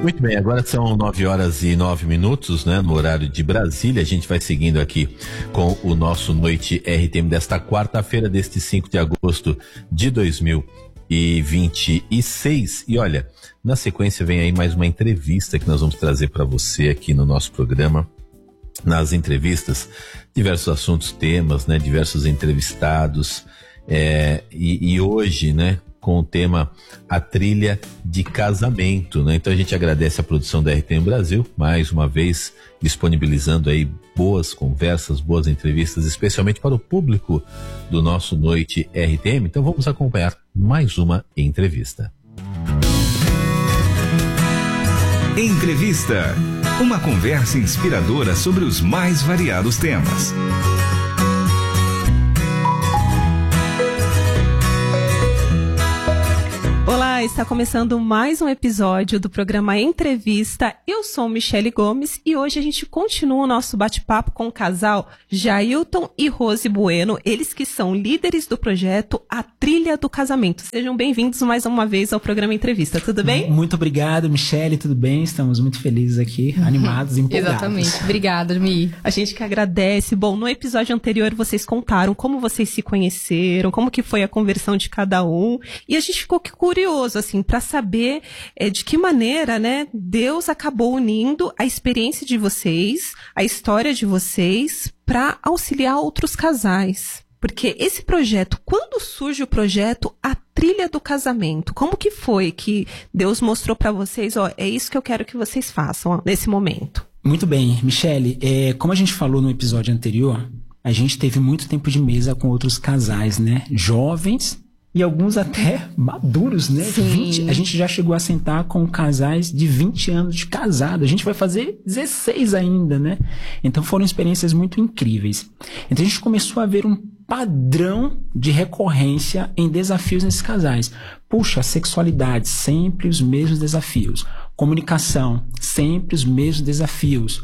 Muito bem, agora são 9h09, né, no horário de Brasília. A gente vai seguindo aqui com o nosso Noite RTM desta quarta-feira, deste 5 de agosto de 2026. E olha, na sequência vem aí mais uma entrevista que nós vamos trazer para você aqui no nosso programa. Nas entrevistas, diversos assuntos, temas, né, diversos entrevistados, e hoje, né, com o tema A Trilha de Casamento, né? Então a gente agradece a produção da RTM Brasil, mais uma vez disponibilizando aí boas conversas, boas entrevistas, especialmente para o público do nosso Noite RTM. Então vamos acompanhar mais uma entrevista. Entrevista. Uma conversa inspiradora sobre os mais variados temas. Olá, está começando mais um episódio do programa Entrevista. Eu sou Michele Gomes e hoje a gente continua o nosso bate-papo com o casal Jailton e Rose Bueno, eles que são líderes do projeto A Trilha do Casamento. Sejam bem-vindos mais uma vez ao programa Entrevista, tudo bem? Muito obrigado, Michele, tudo bem? Estamos muito felizes aqui, animados, empolgados. Exatamente, obrigada, Mi. A gente que agradece. Bom, no episódio anterior vocês contaram como vocês se conheceram, como que foi a conversão de cada um, e a gente ficou curioso, assim, para saber de que maneira, né, Deus acabou unindo a experiência de vocês, a história de vocês, para auxiliar outros casais. Porque esse projeto, quando surge o projeto A Trilha do Casamento, como que foi que Deus mostrou para vocês, ó, é isso que eu quero que vocês façam, ó, nesse momento? Muito bem, Michele, como a gente falou no episódio anterior, a gente teve muito tempo de mesa com outros casais, né, jovens, e alguns até maduros, né? 20, a gente já chegou a sentar com casais de 20 anos de casado. A gente vai fazer 16 ainda, né? Então foram experiências muito incríveis. Então a gente começou a ver um padrão de recorrência em desafios nesses casais. Puxa, sexualidade, sempre os mesmos desafios. Comunicação, sempre os mesmos desafios.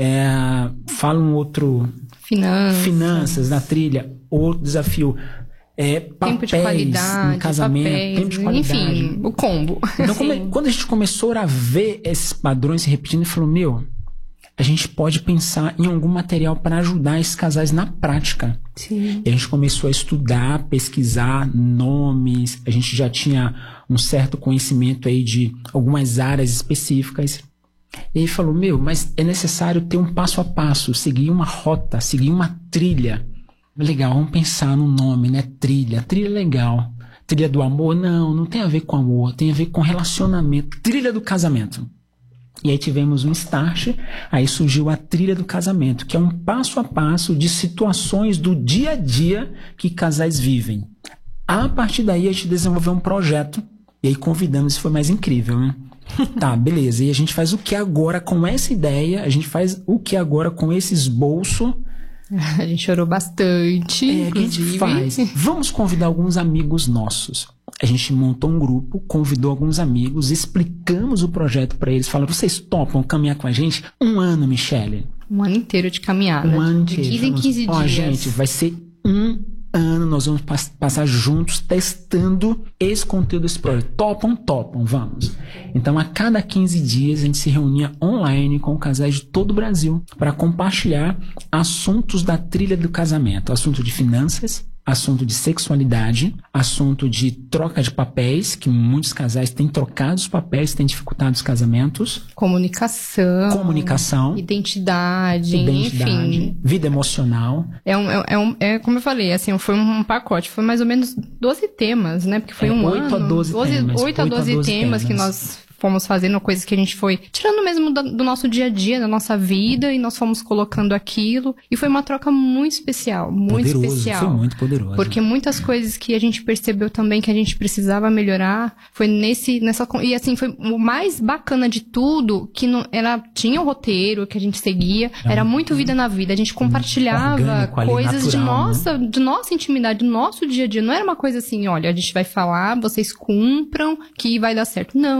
Fala um outro... Finanças na trilha, outro desafio. Tempo de qualidade, no casamento, papéis, tempo de qualidade. Enfim, o combo. Então, quando a gente começou a ver esses padrões se repetindo, a gente falou, a gente pode pensar em algum material para ajudar esses casais na prática. Sim. E a gente começou a estudar, pesquisar nomes, a gente já tinha um certo conhecimento aí de algumas áreas específicas. E ele falou, mas é necessário ter um passo a passo, seguir uma rota, seguir uma trilha. Legal, vamos pensar no nome, né? Trilha é legal. Trilha do amor? Não tem a ver com amor, tem a ver com relacionamento. Trilha do casamento. E aí tivemos um start, aí surgiu a Trilha do Casamento, que é um passo a passo de situações do dia a dia que casais vivem. A partir daí a gente desenvolveu um projeto, e aí convidamos, isso foi mais incrível, né? Tá, beleza, e a gente faz o que agora com essa ideia? A gente faz o que agora com esse esboço? A gente chorou bastante, inclusive. A gente faz. Vamos convidar alguns amigos nossos. A gente montou um grupo, convidou alguns amigos, explicamos o projeto para eles, falamos, vocês topam caminhar com a gente? 1 ano, Michele. 1 ano inteiro de caminhada. 1 ano de 15 em 15 dias. Gente, vai ser 1 ano, nós vamos passar juntos testando esse conteúdo desse projeto. Topam, vamos. Então, a cada 15 dias, a gente se reunia online com casais de todo o Brasil para compartilhar assuntos da trilha do casamento. Assunto de finanças, assunto de sexualidade, assunto de troca de papéis, que muitos casais têm trocado os papéis, têm dificultado os casamentos. Comunicação. Identidade, enfim. Vida emocional. Como eu falei, assim, foi um pacote, foi mais ou menos 12 temas, né? Porque foi 8 a 12 temas. 8 a 12 temas que nós fomos fazendo, coisas que a gente foi tirando mesmo do nosso dia a dia, da nossa vida, e nós fomos colocando aquilo. E foi uma troca muito especial, Foi muito poderoso. Porque muitas coisas que a gente percebeu também que a gente precisava melhorar, foi nessa... E assim, foi o mais bacana de tudo, que ela tinha um roteiro que a gente seguia, era muito vida na vida. A gente compartilhava coisas natural, de nossa intimidade, do nosso dia a dia. Não era uma coisa assim, olha, a gente vai falar, vocês cumpram, que vai dar certo. Não era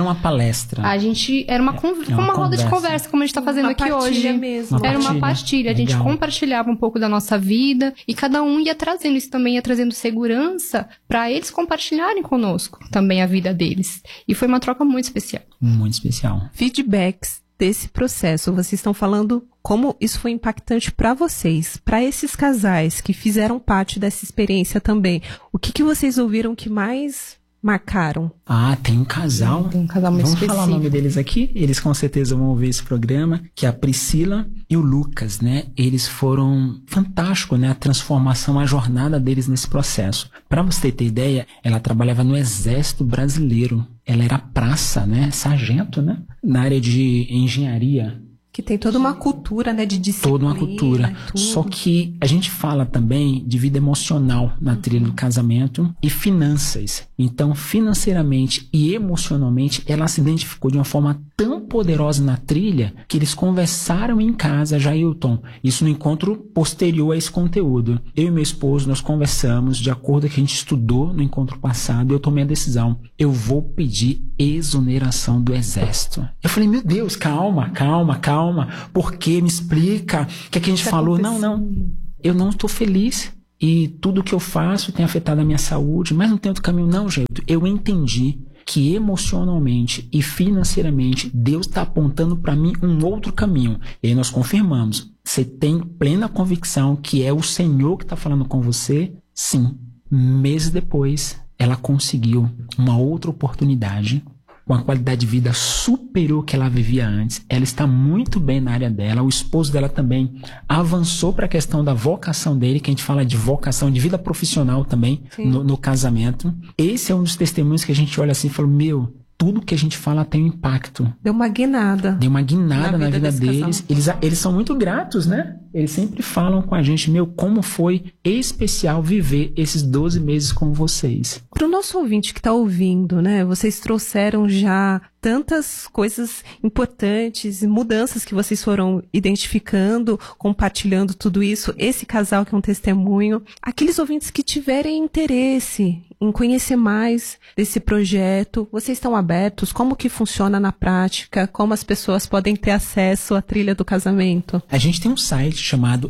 uma palestra. A gente era uma roda de conversa, como a gente tá fazendo aqui hoje. Mesmo. Era uma partilha. A gente Legal. compartilhava um pouco da nossa vida e cada um ia trazendo isso também, ia trazendo segurança para eles compartilharem conosco também a vida deles. E foi uma troca muito especial. Muito especial. Feedbacks desse processo. Vocês estão falando como isso foi impactante para vocês, para esses casais que fizeram parte dessa experiência também. O que vocês ouviram que mais marcaram? Tem um casal. Tem um casal muito Vamos específico. falar o nome deles aqui? Eles com certeza vão ouvir esse programa, que é a Priscila e o Lucas, né? Eles foram fantásticos, né? A transformação, a jornada deles nesse processo. Para você ter ideia, ela trabalhava no Exército Brasileiro. Ela era praça, né? Sargento, né? Na área de engenharia. Que tem toda uma cultura, né, de disciplina. Toda uma cultura. Só que a gente fala também de vida emocional na trilha do casamento e finanças. Então, financeiramente e emocionalmente, ela se identificou de uma forma tão poderosa na trilha que eles conversaram em casa, Jailton. Isso no encontro posterior a esse conteúdo. Eu e meu esposo, nós conversamos de acordo com o que a gente estudou no encontro passado e eu tomei a decisão. Eu vou pedir exoneração do exército. Eu falei, meu Deus, calma. Por quê? Me explica. O que é que a gente falou? Não. Eu não estou feliz. E tudo que eu faço tem afetado a minha saúde. Mas não tem outro caminho, não, gente. Eu entendi que emocionalmente e financeiramente Deus está apontando para mim um outro caminho. E aí nós confirmamos. Você tem plena convicção que é o Senhor que está falando com você? Sim. Meses depois, ela conseguiu uma outra oportunidade com a qualidade de vida superior que ela vivia antes. Ela está muito bem na área dela. O esposo dela também avançou para a questão da vocação dele, que a gente fala de vocação, de vida profissional também no casamento. Esse é um dos testemunhos que a gente olha assim e fala, tudo que a gente fala tem um impacto. Deu uma guinada na vida deles. Eles são muito gratos, né? Eles sempre falam com a gente, como foi especial viver esses 12 meses com vocês. Para o nosso ouvinte que está ouvindo, né? Vocês trouxeram já tantas coisas importantes, mudanças que vocês foram identificando, compartilhando tudo isso. Esse casal que é um testemunho. Aqueles ouvintes que tiverem interesse em conhecer mais desse projeto, vocês estão abertos? Como que funciona na prática? Como as pessoas podem ter acesso à trilha do casamento? A gente tem um site chamado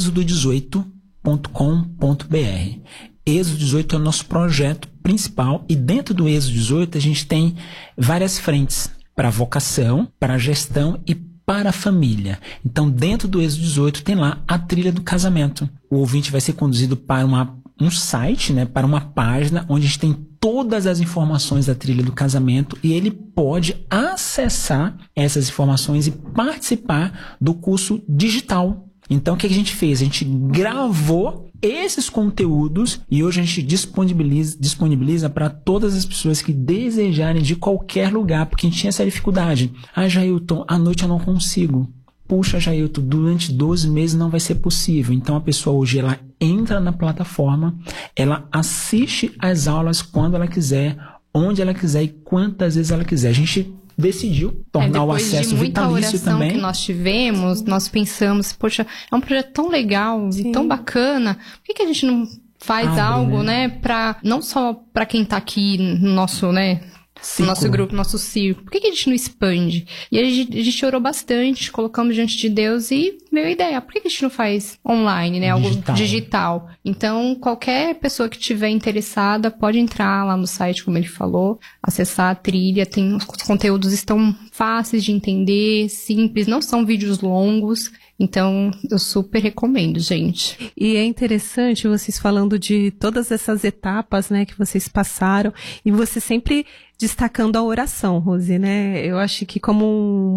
êxodo18.com.br. Êxodo 18 é o nosso projeto principal e dentro do Êxodo 18 a gente tem várias frentes para vocação, para gestão e para a família. Então dentro do Êxodo 18 tem lá a trilha do casamento. O ouvinte vai ser conduzido para um site, né, para uma página onde a gente tem todas as informações da trilha do casamento e ele pode acessar essas informações e participar do curso digital. Então, o que a gente fez? A gente gravou esses conteúdos e hoje a gente disponibiliza para todas as pessoas que desejarem de qualquer lugar, porque a gente tinha essa dificuldade. Jailton, à noite eu não consigo. Puxa, Jailton, durante 12 meses não vai ser possível. Então, a pessoa hoje, ela entra na plataforma, ela assiste as aulas quando ela quiser, onde ela quiser e quantas vezes ela quiser. A gente decidiu tornar o acesso vitalício também. Que nós tivemos, nós pensamos, poxa, é um projeto tão legal e tão bacana, por que a gente não faz algo, né, pra, não só para quem tá aqui no nosso, né, no nosso grupo, nosso círculo, por que a gente não expande? E a gente orou bastante, colocamos diante de Deus e veio a ideia, por que a gente não faz online, né, algo digital? Então, qualquer pessoa que estiver interessada pode entrar lá no site, como ele falou, acessar a trilha, os conteúdos estão fáceis de entender, simples, não são vídeos longos. Então, eu super recomendo, gente. E é interessante vocês falando de todas essas etapas, né, que vocês passaram, e você sempre destacando a oração, Rose, né? Eu acho que como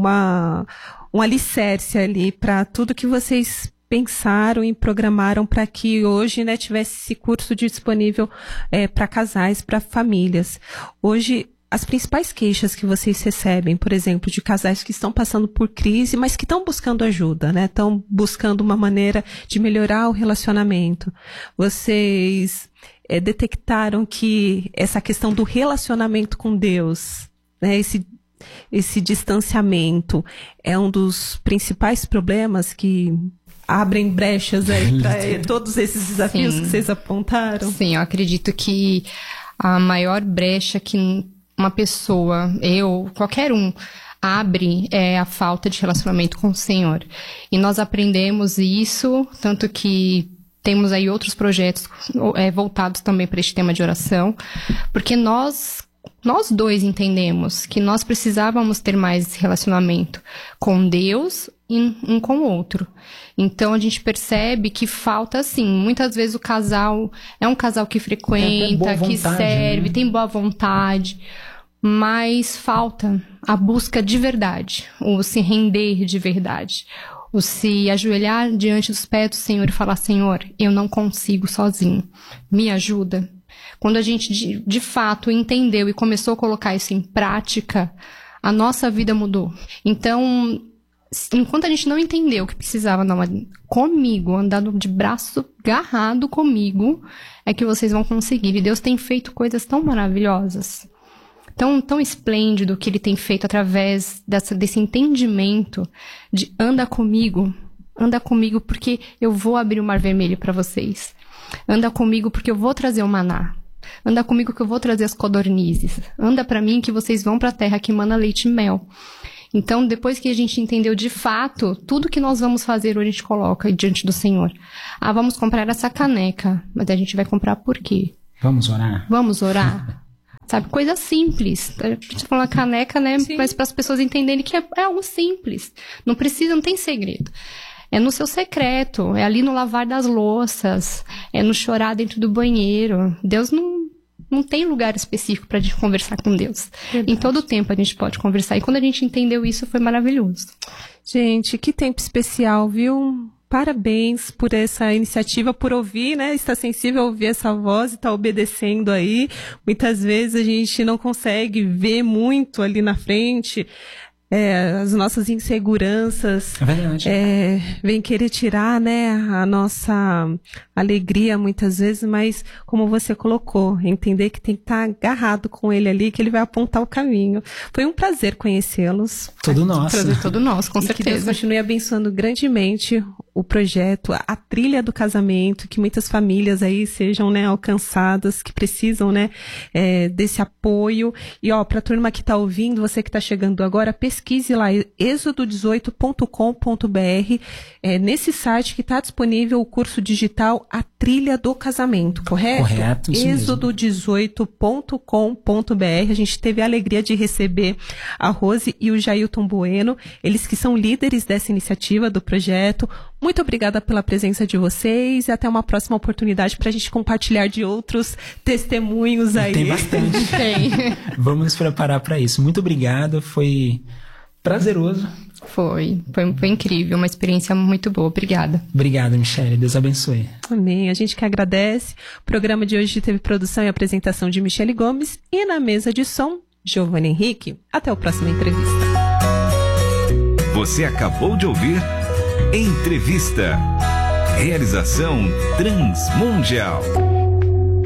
um alicerce ali para tudo que vocês pensaram e programaram para que hoje, né, tivesse esse curso disponível para casais, para famílias. Hoje, as principais queixas que vocês recebem, por exemplo, de casais que estão passando por crise, mas que estão buscando ajuda, né? Estão buscando uma maneira de melhorar o relacionamento. Vocês detectaram que essa questão do relacionamento com Deus, né? Esse distanciamento é um dos principais problemas que abrem brechas aí para todos esses desafios que vocês apontaram? Sim, eu acredito que a maior brecha que uma pessoa, eu, qualquer um, abre a falta de relacionamento com o Senhor. E nós aprendemos isso, tanto que temos aí outros projetos voltados também para este tema de oração, porque nós dois entendemos que nós precisávamos ter mais relacionamento com Deus e um com o outro. Então a gente percebe que falta, assim, muitas vezes o casal é um casal que frequenta, que serve, né? Tem boa vontade, mas falta a busca de verdade, o se render de verdade, o se ajoelhar diante dos pés do Senhor e falar: Senhor, eu não consigo sozinho, me ajuda. Quando a gente de fato entendeu e começou a colocar isso em prática, a nossa vida mudou. Então, enquanto a gente não entendeu que precisava comigo, andar de braço agarrado comigo, é que vocês vão conseguir. E Deus tem feito coisas tão maravilhosas, tão esplêndido que Ele tem feito através desse entendimento de anda comigo porque eu vou abrir o mar vermelho para vocês. Anda comigo porque eu vou trazer o maná. Anda comigo que eu vou trazer as codornizes. Anda para mim que vocês vão para a terra que mana leite e mel. Então, depois que a gente entendeu de fato, tudo que nós vamos fazer hoje a gente coloca diante do Senhor. Vamos comprar essa caneca, mas a gente vai comprar por quê? Vamos orar? Vamos orar. Sabe, coisa simples. A gente fala caneca, né? Sim. Mas para as pessoas entenderem que é algo simples. Não tem segredo. É no seu secreto, é ali no lavar das louças, é no chorar dentro do banheiro. Deus não tem lugar específico pra gente conversar com Deus. Verdade. Em todo tempo a gente pode conversar. E quando a gente entendeu isso, foi maravilhoso. Gente, que tempo especial, viu? Parabéns por essa iniciativa, por ouvir, né? Estar sensível a ouvir essa voz e estar obedecendo aí. Muitas vezes a gente não consegue ver muito ali na frente. As nossas inseguranças vem querer tirar, né, a nossa alegria muitas vezes, mas como você colocou, entender que tem que estar agarrado com ele ali, que ele vai apontar o caminho. Foi um prazer conhecê-los. Todo nosso. Prazer todo nosso, com certeza. Que Deus continue abençoando grandemente o projeto, a trilha do casamento, que muitas famílias aí sejam, né, alcançadas, que precisam, né, desse apoio. E pra turma que tá ouvindo, você que tá chegando agora, pesquise lá, êxodo18.com.br, nesse site que tá disponível o curso digital A Trilha do Casamento, correto? Correto, isso mesmo. êxodo18.com.br. A gente teve a alegria de receber a Rose e o Jailton Bueno, eles que são líderes dessa iniciativa do projeto. Muito obrigada pela presença de vocês e até uma próxima oportunidade para a gente compartilhar de outros testemunhos aí. Tem bastante. Tem. Vamos nos preparar para isso. Muito obrigado, foi prazeroso. Foi incrível, uma experiência muito boa. Obrigada. Obrigado, Michele. Deus abençoe. Amém. A gente que agradece. O programa de hoje teve produção e apresentação de Michele Gomes e na mesa de som, Giovanni Henrique. Até a próxima entrevista. Você acabou de ouvir Entrevista. Realização Transmundial.